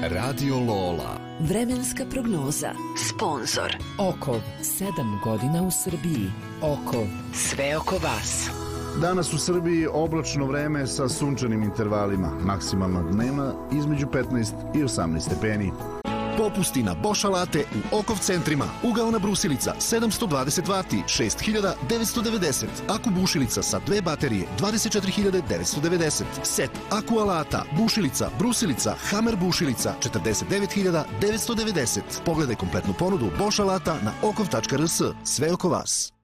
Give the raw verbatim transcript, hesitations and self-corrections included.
Radio Lola. Vremenska prognoza. Sponzor. Okov, sedam godina u Srbiji. Okov, sve oko vas. Danas u Srbiji oblačno vreme sa sunčanim intervalima. Maksimalna dnevna između petnaest i osamnaest stepeni. Popusti na Bosch alate u Okov centrima. Ugaona brusilica sedamsto dvadeset vati, šest hiljada devetsto devedeset. Aku bušilica sa dve baterije, dvadeset četiri hiljade devetsto devedeset. Set aku alata, bušilica, brusilica, Hammer bušilica, četrdeset devet hiljada devetsto devedeset. Pogledaj kompletnu ponudu Bosch alata na okov tačka rs. Sve oko vas.